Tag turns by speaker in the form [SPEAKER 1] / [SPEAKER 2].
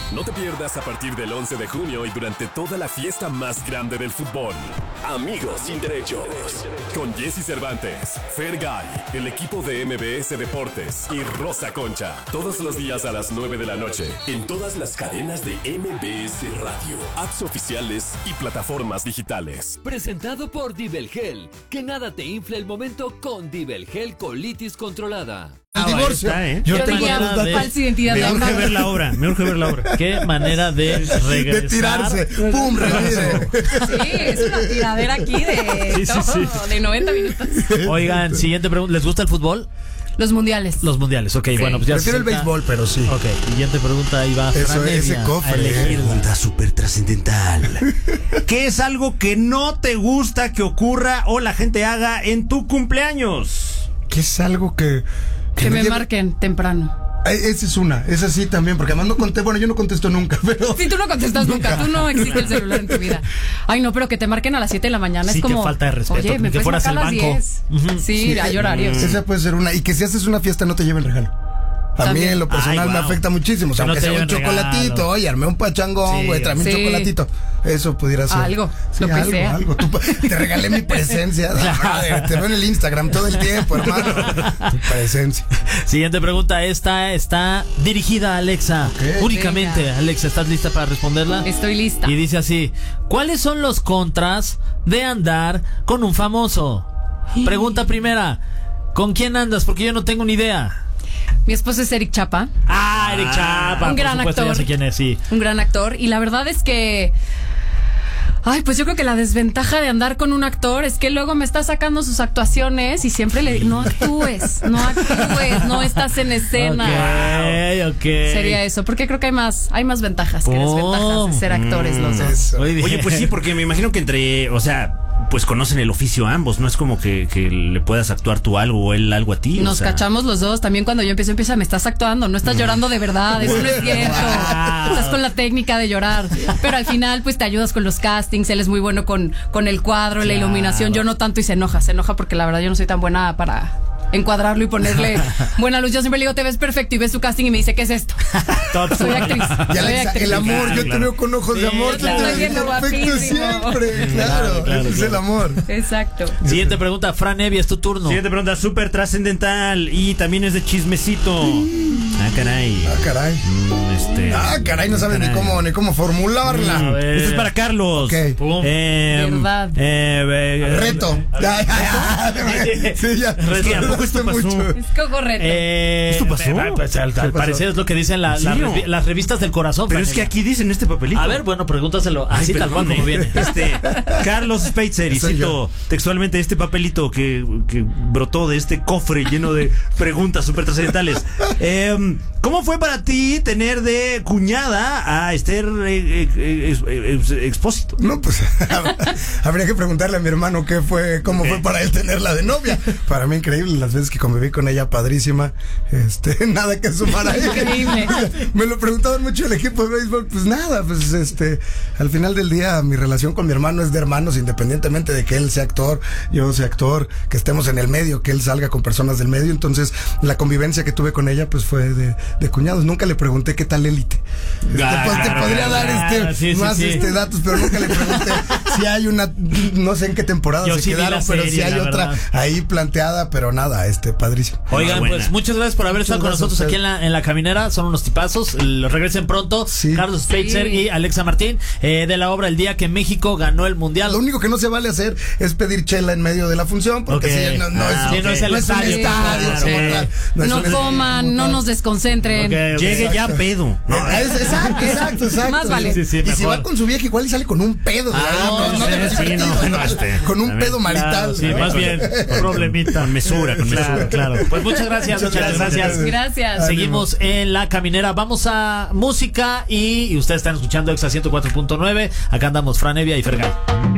[SPEAKER 1] No te pierdas a partir del 11 de junio y durante toda la fiesta más grande del fútbol. Amigos sin derechos. Con Jesse Cervantes, Fergay, el equipo de MBS Deportes y Rosa Concha. Todos los días a las 9 de la noche. En todas las cadenas de MBS Radio, apps oficiales y plataformas digitales.
[SPEAKER 2] Presentado por Dibelgel. Que nada te infle el momento con Dibelgel Colitis Controlada.
[SPEAKER 3] El divorcio.
[SPEAKER 4] Yo tenía
[SPEAKER 3] falsa identidad.
[SPEAKER 4] Me urge ver la obra.
[SPEAKER 5] Qué manera de regresar.
[SPEAKER 3] De tirarse. ¡Pum! Regrese.
[SPEAKER 6] Sí, es una tiradera aquí de 90 minutos.
[SPEAKER 5] Oigan, siguiente pregunta. ¿Les gusta el fútbol?
[SPEAKER 6] Los mundiales.
[SPEAKER 5] Los mundiales, ok. Sí. Bueno, pues ya
[SPEAKER 3] prefiero el béisbol, pero sí.
[SPEAKER 5] Ok, siguiente pregunta. Ahí va
[SPEAKER 3] Eso, ese cofre.
[SPEAKER 7] Pregunta súper trascendental. ¿Qué es algo que no te gusta que ocurra o la gente haga en tu cumpleaños?
[SPEAKER 3] ¿Qué es algo que
[SPEAKER 6] me marquen temprano?
[SPEAKER 3] Esa sí también, porque además yo no contesto nunca, pero...
[SPEAKER 6] Sí, tú no contestas nunca, tú no existe el celular en tu vida. Ay, no, pero que te marquen a las 7 de la mañana
[SPEAKER 5] sí,
[SPEAKER 6] es como...
[SPEAKER 5] que falta de respeto,
[SPEAKER 6] oye, me
[SPEAKER 5] que fueras al banco.
[SPEAKER 6] 10. Sí, hay horarios.
[SPEAKER 3] Esa puede ser una, y que si haces una fiesta no te lleven regalo. A mí en lo personal me afecta muchísimo. O sea, aunque sea un chocolatito, oye, armé un pachangón, güey, tráeme un chocolatito. Eso pudiera ser.
[SPEAKER 6] Algo, lo que sea.
[SPEAKER 3] Algo. Te regalé mi presencia. Te veo en el Instagram todo el tiempo, hermano. Tu presencia.
[SPEAKER 5] Siguiente pregunta. Esta está dirigida a Alexa. Okay. Únicamente, venga. Alexa, ¿estás lista para responderla?
[SPEAKER 6] Estoy lista.
[SPEAKER 5] Y dice así: ¿cuáles son los contras de andar con un famoso? Pregunta primera: ¿con quién andas? Porque yo no tengo ni idea.
[SPEAKER 6] Mi esposo es Eric Chapa.
[SPEAKER 5] Eric Chapa.
[SPEAKER 6] Un gran actor.
[SPEAKER 5] Ya sé quién es, sí.
[SPEAKER 6] Un gran actor. Y la verdad es que... pues yo creo que la desventaja de andar con un actor es que luego me está sacando sus actuaciones y siempre le digo, no actúes, no estás en escena.
[SPEAKER 5] Ok.
[SPEAKER 6] Sería eso, porque creo que hay más ventajas que desventajas de ser actores los dos.
[SPEAKER 7] Oye, pues sí, porque me imagino que pues conocen el oficio ambos, no es como que le puedas actuar tú algo o él algo a ti.
[SPEAKER 6] Nos cachamos los dos, también cuando yo empieza, me estás actuando, no estás llorando de verdad, eso no es cierto. Estás con la técnica de llorar, pero al final pues te ayudas con los castings, él es muy bueno con el cuadro, la iluminación, yo no tanto y se enoja porque la verdad yo no soy tan buena para encuadrarlo y ponerle buena luz. Yo siempre le digo, te ves perfecto, y ves su casting y me dice, ¿qué es esto? Soy actriz.
[SPEAKER 3] Y Alexa, el amor, yo te veo con ojos de amor,
[SPEAKER 6] claro.
[SPEAKER 3] Te ves perfecto siempre. Claro, es el amor.
[SPEAKER 6] Exacto.
[SPEAKER 5] Siguiente pregunta, Fran Evia, es tu turno.
[SPEAKER 7] Siguiente pregunta, súper trascendental y también es de chismecito. Caray.
[SPEAKER 3] Caray, no sabes ni cómo formularla.
[SPEAKER 7] Esto es para Carlos.
[SPEAKER 3] Okay.
[SPEAKER 6] Verdad.
[SPEAKER 3] Reto. Sí, ya.
[SPEAKER 7] ¿A poco esto pasó?
[SPEAKER 6] Escojo reto.
[SPEAKER 7] ¿Esto pasó?
[SPEAKER 5] Pues, al parecer es lo que dicen las revistas del corazón.
[SPEAKER 7] Pero es que aquí dicen este papelito.
[SPEAKER 5] A ver, bueno, pregúntaselo así tal cual como viene.
[SPEAKER 7] Carlos Speitzer, y cito textualmente este papelito que brotó de este cofre lleno de preguntas súper trascendentales. ¿Cómo fue para ti tener de cuñada a Esther Expósito?
[SPEAKER 3] No, pues habría que preguntarle a mi hermano cómo fue para él tenerla de novia. Para mí increíble, las veces que conviví con ella, padrísima. Nada que sumar a ella.
[SPEAKER 6] Increíble.
[SPEAKER 3] Me lo preguntaban mucho el equipo de béisbol, pues nada, pues al final del día mi relación con mi hermano es de hermanos, independientemente de que él sea actor, yo sea actor, que estemos en el medio, que él salga con personas del medio. Entonces la convivencia que tuve con ella pues fue de cuñados. Nunca le pregunté qué tal élite. Pues te podría dar más datos, pero nunca le pregunté si hay una, no sé en qué temporada se quedaron, pero si hay otra ahí planteada, pero nada, padrísimo.
[SPEAKER 5] Oigan, pues muchas gracias por haber estado con nosotros aquí en la caminera. Son unos tipazos. Regresen pronto. Sí. Carlos Speitzer y Alexa Martín, de la obra El día que México ganó el mundial.
[SPEAKER 3] Lo único que no se vale hacer es pedir chela en medio de la función, porque si no es el estadio.
[SPEAKER 6] No coman, no nos desconcentren.
[SPEAKER 7] Llegue ya pedo.
[SPEAKER 3] Exacto.
[SPEAKER 6] Más vale.
[SPEAKER 3] Y si va con su vieja, igual y sale con un pedo. Con un pedo marital.
[SPEAKER 5] Sí, más bien, problemita.
[SPEAKER 7] Con mesura.
[SPEAKER 5] Claro. Pues muchas gracias.
[SPEAKER 6] Gracias.
[SPEAKER 5] Seguimos en la caminera. Vamos a música y ustedes están escuchando Exa 104.9. Acá andamos Fran Evia y Fergay.